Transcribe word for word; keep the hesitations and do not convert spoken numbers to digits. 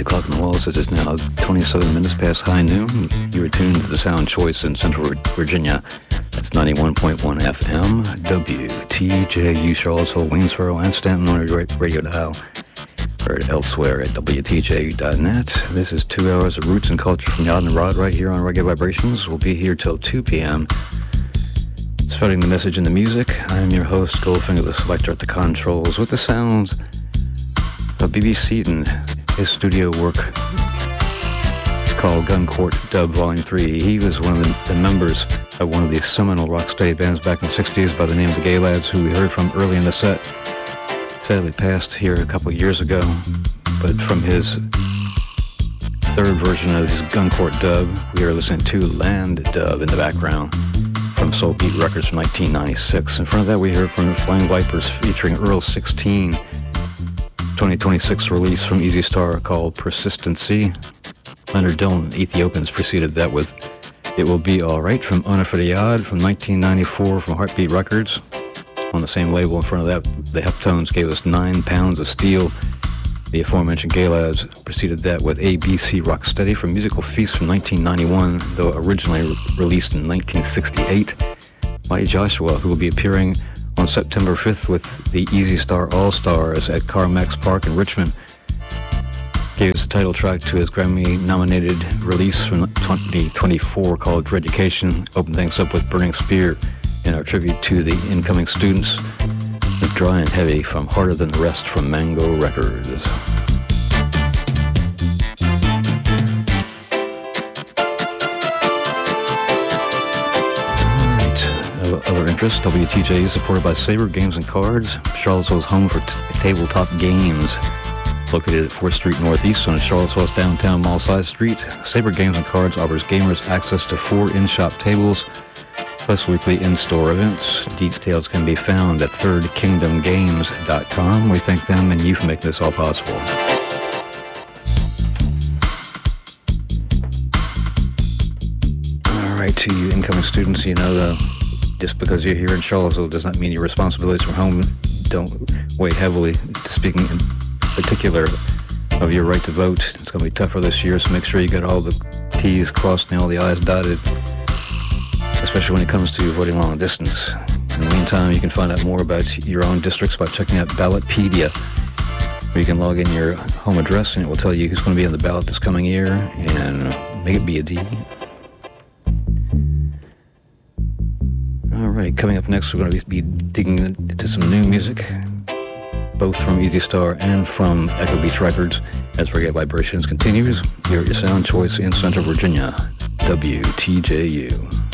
clock on the wall says it's now twenty-seven minutes past high noon. You are tuned to the Sound Choice in Central Virginia. That's ninety-one point one F M, W T J U, Charlottesville, Waynesboro, and Stanton on your radio dial. Heard elsewhere at W T J U dot net. This is two hours of roots and culture from Yod and Rod right here on Reggae Vibrations. We'll be here till two p.m. Spreading the message in the music. I am your host, Goldfinger, the selector at the controls, with the sounds of B B Seaton. His studio work called Gun Court Dub Volume three. He was one of the, the members of one of the seminal rocksteady bands back in the sixties by the name of the Gay Lads, who we heard from early in the set. Sadly passed here a couple of years ago, but from his third version of his Gun Court Dub, we are listening to Land Dub in the background from Soul Beat Records from nineteen ninety-six. In front of that, we heard from the Flying Vipers featuring Earl sixteen, twenty twenty-six release from Easy Star called Persistency. Leonard Dillon, Ethiopians, preceded that with It Will Be Alright from Una Fidiyad from nineteen ninety-four from Heartbeat Records. On the same label in front of that, the Heptones gave us Nine Pounds of Steel. The aforementioned Gay Lads preceded that with A B C Rocksteady from Musical Feast from nineteen ninety-one, though originally re- released in nineteen sixty-eight. Mighty Joshua, who will be appearing on September fifth with the Easy Star All-Stars at Carmax Park in Richmond, gave us the title track to his Grammy-nominated release from twenty twenty-four called Dreaducation. Opened things up with Burning Spear in our tribute to the incoming students with Dry and Heavy from Harder Than the Rest from Mango Records. Other interests, W T J is supported by Sabre Games and Cards, Charlottesville's home for t- tabletop games. Located at fourth Street Northeast on Charlottesville's downtown Mall Side Street, Sabre Games and Cards offers gamers access to four in-shop tables, plus weekly in-store events. Details can be found at third kingdom games dot com. We thank them and you for making this all possible. All right, to you incoming students, you know the just because you're here in Charlottesville does not mean your responsibilities from home don't weigh heavily. Speaking in particular of your right to vote, it's going to be tougher this year, so make sure you get all the T's crossed and all the I's dotted, especially when it comes to voting long distance. In the meantime, you can find out more about your own districts by checking out Ballotpedia, where you can log in your home address and it will tell you who's going to be on the ballot this coming year and make it be a D. All right, coming up next, we're going to be digging into some new music, both from Easy Star and from Echo Beach Records, as Reggae Vibrations continues. Here at your Sound Choice in Central Virginia, W T J U.